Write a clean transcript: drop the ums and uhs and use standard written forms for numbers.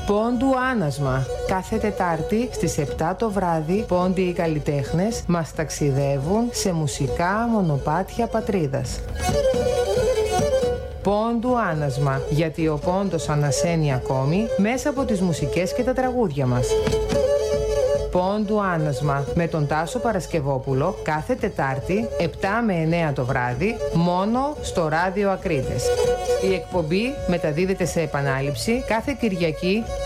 Πόντου Άνασμα. Κάθε Τετάρτη στις 7 το βράδυ, πόντοι οι καλλιτέχνες μας ταξιδεύουν σε μουσικά μονοπάτια πατρίδας. Πόντου Άνασμα, γιατί ο πόντος ανασένει ακόμη μέσα από τις μουσικές και τα τραγούδια μας. Πόντου Άνασμα με τον Τάσο Παρασκευόπουλο κάθε Τετάρτη 7 με 9 το βράδυ μόνο στο Ράδιο Ακρίτες. Η εκπομπή μεταδίδεται σε επανάληψη κάθε Κυριακή